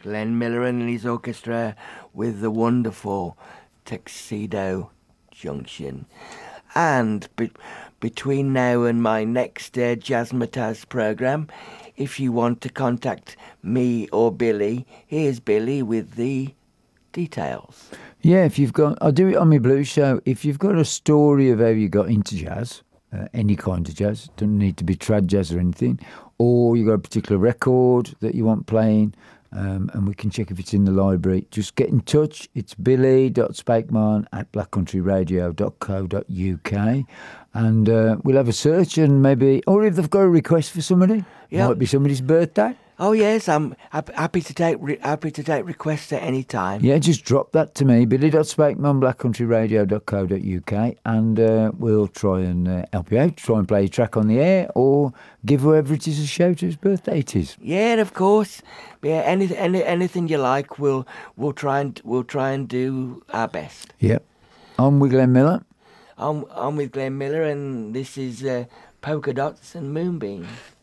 Glenn Miller and his orchestra with the wonderful Tuxedo Junction. And between now and my next Jazzmatazz programme, if you want to contact me or Billy, here's Billy with the details. Yeah, if you've got, I'll do it on my blues show. If you've got a story of how you got into jazz, any kind of jazz, doesn't need to be trad jazz or anything, or you got a particular record that you want playing, and we can check if it's in the library, just get in touch. It's billy.spakeman@blackcountryradio.co.uk, and we'll have a search, and maybe, or if they've got a request for somebody, might be somebody's birthday. Oh yes, I'm happy to take requests at any time. Yeah, just drop that to me, billy.spakeman@blackcountryradio.co.uk, and we'll try and help you out, try and play a track on the air, or give whoever it is a shout whose birthday it is. Yeah, of course. Yeah, anything you like, we'll try and do our best. Yep. I'm with Glenn Miller. I'm with Glenn Miller, and this is Polka Dots and Moonbeams.